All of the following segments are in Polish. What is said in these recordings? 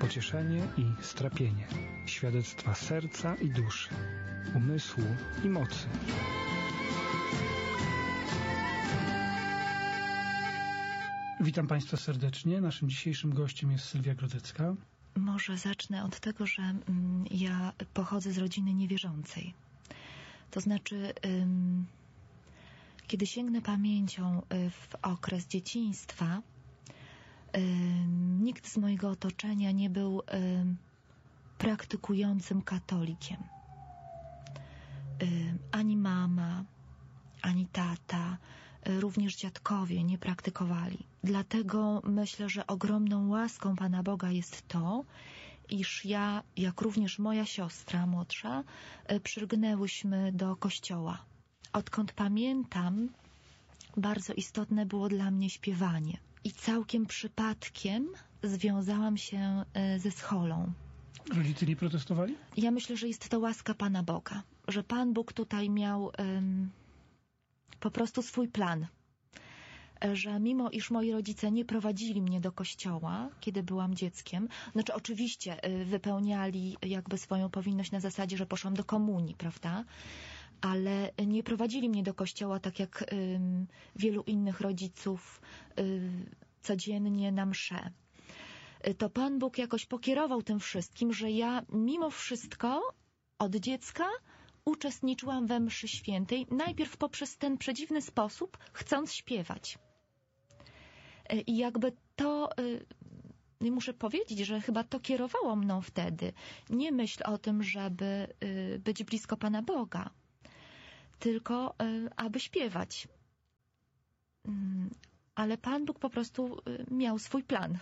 pocieszenie i strapienie, świadectwa serca i duszy, umysłu i mocy. Witam Państwa serdecznie. Naszym dzisiejszym gościem jest Sylwia Grodzecka. Może zacznę od tego, że ja pochodzę z rodziny niewierzącej. To znaczy, kiedy sięgnę pamięcią w okres dzieciństwa, nikt z mojego otoczenia nie był praktykującym katolikiem. Ani mama, ani tata, również dziadkowie nie praktykowali. Dlatego myślę, że ogromną łaską Pana Boga jest to, iż ja, jak również moja siostra młodsza, przylgnęłyśmy do kościoła. Odkąd pamiętam, bardzo istotne było dla mnie śpiewanie. I całkiem przypadkiem związałam się ze scholą. Rodzice nie protestowali? Ja myślę, że jest to łaska Pana Boga, że Pan Bóg tutaj miał po prostu swój plan. Że mimo iż moi rodzice nie prowadzili mnie do kościoła, kiedy byłam dzieckiem, znaczy oczywiście wypełniali jakby swoją powinność na zasadzie, że poszłam do komunii, prawda? Ale nie prowadzili mnie do kościoła tak jak wielu innych rodziców codziennie na mszę. To Pan Bóg jakoś pokierował tym wszystkim, że ja mimo wszystko od dziecka uczestniczyłam we mszy świętej, najpierw poprzez ten przedziwny sposób, chcąc śpiewać. I jakby to, muszę powiedzieć, że chyba to kierowało mną wtedy. Nie myśl o tym, żeby być blisko Pana Boga, tylko aby śpiewać. Ale Pan Bóg po prostu miał swój plan.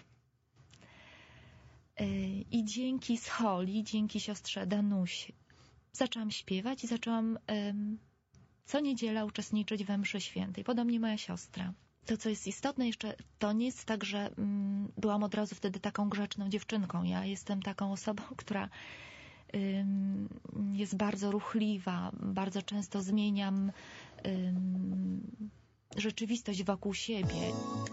I dzięki scholi, dzięki siostrze Danusi, zaczęłam śpiewać i zaczęłam co niedziela uczestniczyć we mszy świętej. Podobnie moja siostra. To, co jest istotne jeszcze, to nie jest tak, że byłam od razu wtedy taką grzeczną dziewczynką. Ja jestem taką osobą, która jest bardzo ruchliwa. Bardzo często zmieniam rzeczywistość wokół siebie.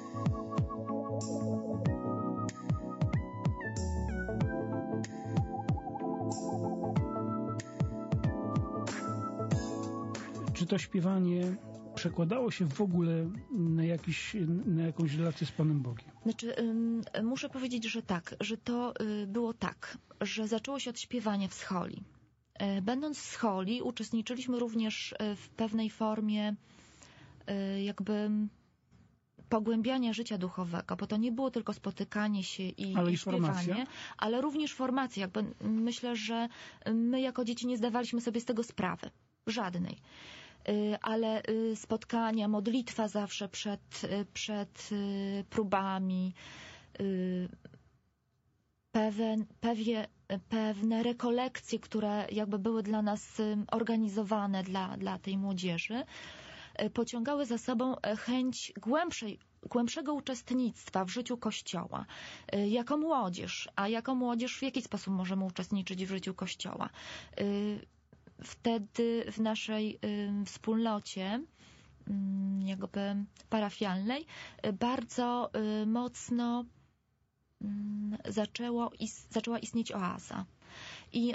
Czy to śpiewanie przekładało się w ogóle na jakąś relację z Panem Bogiem? Znaczy, muszę powiedzieć, że tak, że to było tak, że zaczęło się od śpiewania w scholi. Będąc w scholi, uczestniczyliśmy również w pewnej formie jakby pogłębiania życia duchowego, bo to nie było tylko spotykanie się i śpiewanie, ale również formacja. Jakby myślę, że my jako dzieci nie zdawaliśmy sobie z tego sprawy. Żadnej. Ale spotkania, modlitwa zawsze przed próbami, pewne rekolekcje, które jakby były dla nas organizowane dla tej młodzieży, pociągały za sobą chęć głębszego uczestnictwa w życiu Kościoła. Jako młodzież, a jako młodzież w jaki sposób możemy uczestniczyć w życiu Kościoła? Wtedy w naszej wspólnocie jakby parafialnej bardzo mocno zaczęła istnieć oaza. I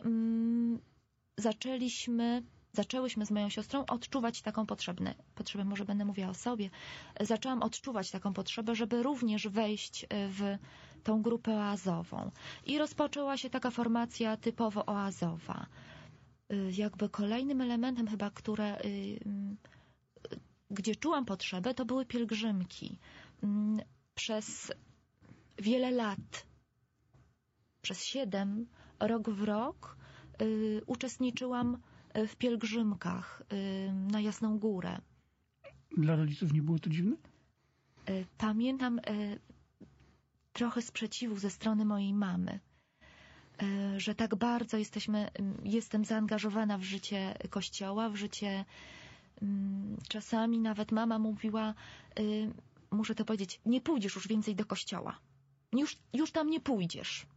zaczęłyśmy z moją siostrą odczuwać taką potrzebę, może będę mówiła o sobie, zaczęłam odczuwać taką potrzebę, żeby również wejść w tą grupę oazową. I rozpoczęła się taka formacja typowo oazowa. Jakby kolejnym elementem chyba, gdzie czułam potrzebę, to były pielgrzymki. Przez wiele lat, przez 7, rok w rok, uczestniczyłam w pielgrzymkach na Jasną Górę. Dla rodziców nie było to dziwne? Pamiętam trochę sprzeciwu ze strony mojej mamy, że tak bardzo jestem zaangażowana w życie Kościoła, w życie, czasami nawet mama mówiła, muszę to powiedzieć, nie pójdziesz już więcej do Kościoła. Już tam nie pójdziesz.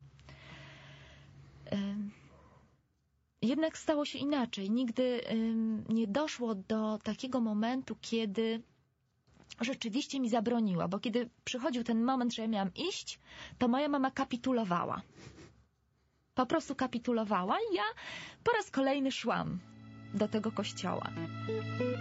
Jednak stało się inaczej. Nigdy nie doszło do takiego momentu, kiedy rzeczywiście mi zabroniła, bo kiedy przychodził ten moment, że ja miałam iść, to moja mama kapitulowała. Po prostu kapitulowała i ja po raz kolejny szłam do tego kościoła.